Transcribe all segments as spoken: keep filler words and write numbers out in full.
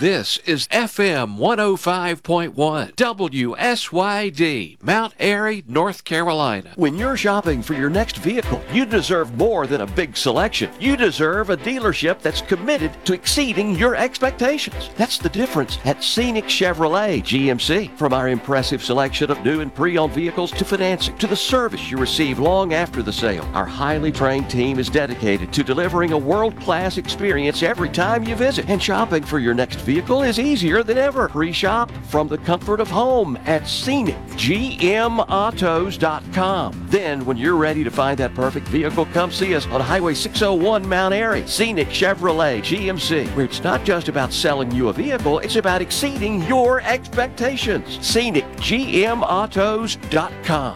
This is F M one oh five point one, W S Y D, Mount Airy, North Carolina. When you're shopping for your next vehicle, you deserve more than a big selection. You deserve a dealership that's committed to exceeding your expectations. That's the difference at Scenic Chevrolet G M C. From our impressive selection of new and pre-owned vehicles to financing to the service you receive long after the sale, our highly trained team is dedicated to delivering a world-class experience every time you visit. And shopping for your next vehicle is easier than ever. Pre-shop from the comfort of home at Scenic G M Autos dot com. Then, when you're ready to find that perfect vehicle, come see us on Highway six oh one Mount Airy. Scenic Chevrolet G M C, where it's not just about selling you a vehicle, it's about exceeding your expectations. Scenic G M Autos dot com.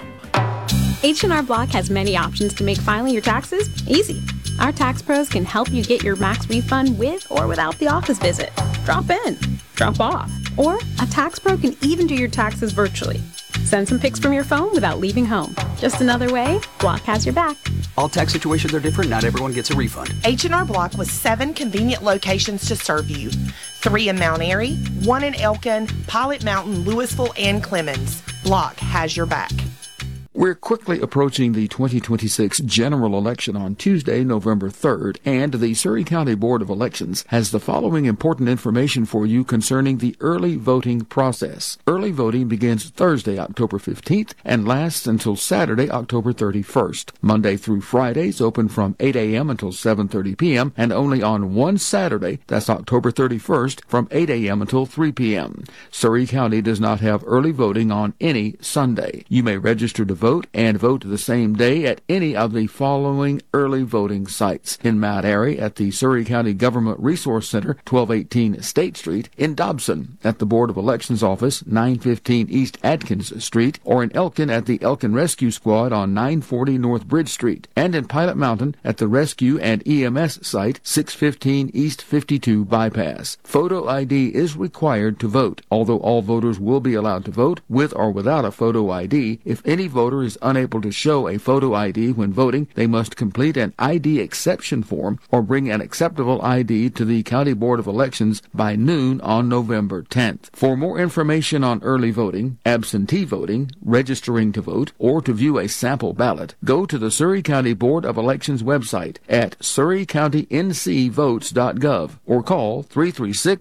H and R Block has many options to make filing your taxes easy. Our tax pros can help you get your max refund with or without the office visit. Drop in, drop off, or a tax pro can even do your taxes virtually. Send some pics from your phone without leaving home. Just another way Block has your back. All tax situations are different. Not everyone gets a refund. H and R Block with seven convenient locations to serve you. Three in Mount Airy, one in Elkin, Pilot Mountain, Louisville, and Clemens. Block has your back. We're quickly approaching the twenty twenty-six general election on Tuesday, November third, and the Surry County Board of Elections has the following important information for you concerning the early voting process. Early voting begins Thursday, October fifteenth, and lasts until Saturday, October thirty-first. Monday through Fridays open from eight a.m. until seven thirty p.m., and only on one Saturday, that's October thirty-first, from eight a.m. until three p.m. Surry County does not have early voting on any Sunday. You may register to vote Vote and vote the same day at any of the following early voting sites: in Mount Airy at the Surry County Government Resource Center, twelve eighteen State Street; in Dobson at the Board of Elections Office, nine fifteen East Adkins Street; or in Elkin at the Elkin Rescue Squad on nine forty North Bridge Street; and in Pilot Mountain at the Rescue and E M S site, six fifteen East fifty-two Bypass. Photo I D is required to vote. Although all voters will be allowed to vote, with or without a photo I D, if any voter is unable to show a photo I D when voting, they must complete an I D exception form or bring an acceptable I D to the County Board of Elections by noon on November tenth. For more information on early voting, absentee voting, registering to vote, or to view a sample ballot, go to the Surry County Board of Elections website at surry county n c votes dot gov or call three three six,